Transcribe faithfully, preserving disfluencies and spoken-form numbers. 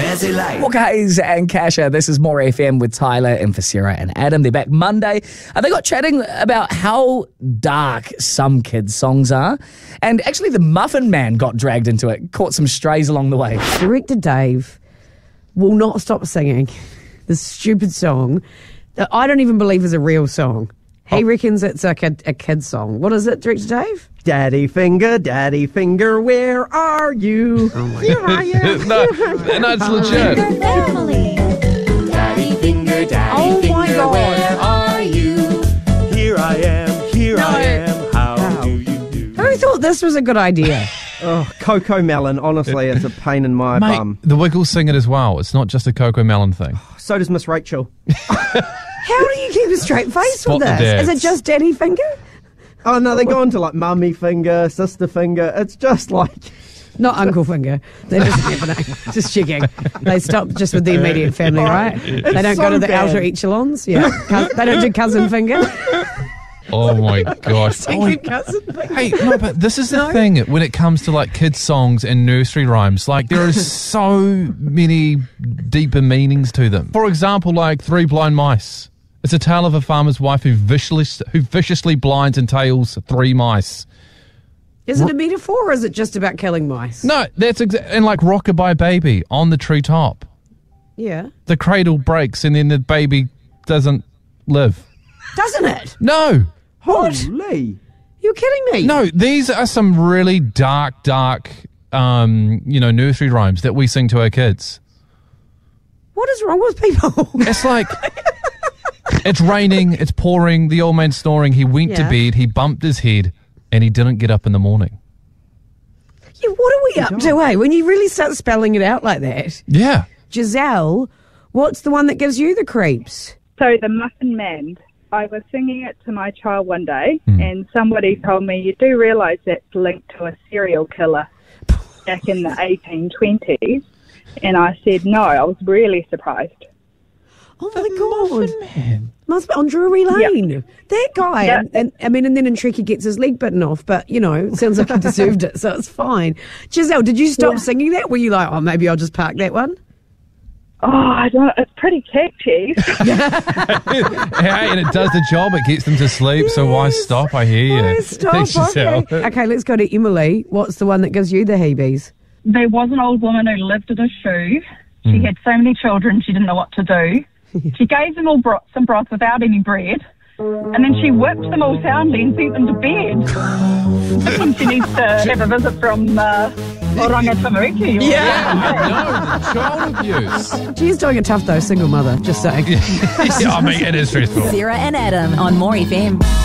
Jazzy Life. Walker Hayes and Kasha. This is More F M with Tyler and for Sarah and Adam. They're back Monday. Uh, they got chatting about how dark some kids' songs are. And actually, the Muffin Man got dragged into it, caught some strays along the way. Director Dave will not stop singing this stupid song that I don't even believe is a real song. He reckons it's like a, a kid's song. What is it, Director Dave? Daddy finger, daddy finger, where are you? Oh my Here I am. no, no, it's legit. Family. Daddy finger, daddy Oh finger, my God. where are you? Here I am, here I am, how, How? do you do? Who thought this was a good idea? Oh, Coco Melon, honestly, it's a pain in my Mate, bum. the Wiggles sing it as well. It's not just a Coco Melon thing. So does Miss Rachel. How do you keep a straight face Spot with the this? Is dads. it just daddy finger? Oh, no, they go on to like mummy finger, sister finger. It's just like... Not uncle finger. They're just never know. Just checking. They stop just with the immediate family, right? They don't so go to the bad. outer echelons. Yeah, Cous- they don't do cousin finger. Oh my gosh. Second cousin finger. Hey, no, but this is the thing when it comes to like kids' songs and nursery rhymes. Like there are so many deeper meanings to them. For example, like Three Blind Mice. It's a tale of a farmer's wife who viciously, who viciously blinds and tails three mice. Is it a metaphor or is it just about killing mice? No, that's exa- and like Rockabye Baby on the treetop. Yeah. The cradle breaks and then the baby doesn't live. Doesn't it? No. What? Holy. You're kidding me? No, these are some really dark, dark, um, you know, nursery rhymes that we sing to our kids. What is wrong with people? It's like, it's raining, it's pouring, the old man's snoring, he went to Yeah. bed, he bumped his head, and he didn't get up in the morning. Yeah, what are we up to, eh? When you really start spelling it out like that. Yeah. Giselle, what's the one that gives you the creeps? So the Muffin Man, I was singing it to my child one day, and somebody told me, you do realise that's linked to a serial killer back in the eighteen twenties. And I said, no, I was really surprised. Oh my God. Man. Must be on Drury Lane. That guy. Yeah. And, and I mean, and then in Trek he gets his leg bitten off, but, you know, it sounds like he deserved it, so it's fine. Giselle, did you stop Yeah. singing that? Were you like, oh, maybe I'll just park that one? Oh, I don't, it's pretty catchy. Hey, and it does the job, it gets them to sleep, so why Yes. stop? I hear you. Oh, stop. Thanks, Giselle. Okay. Okay, let's go to Emily. What's the one that gives you the heebies? There was an old woman who lived in a shoe. She had so many children, she didn't know what to do. She gave them all bro- some broth without any bread, and then she whipped them all soundly and sent them to bed. I think she needs to have a visit from uh, Orangatamaki. or Yeah, no, child abuse. She's doing it tough, though, single mother, just saying. Yeah, I mean, it is stressful. Sarah and Adam on More F M.